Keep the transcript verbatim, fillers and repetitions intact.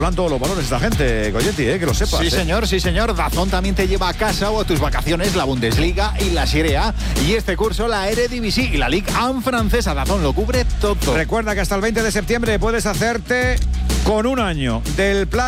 Plan todos los valores esta gente, Goyetti, eh, que lo sepas. Sí, eh. señor, sí, señor. Dazón también te lleva a casa o a tus vacaciones la Bundesliga y la Serie A. Y este curso la Eredivisie y la Ligue uno francesa. Dazón lo cubre todo. Recuerda que hasta el veinte de septiembre puedes hacerte con un año del plan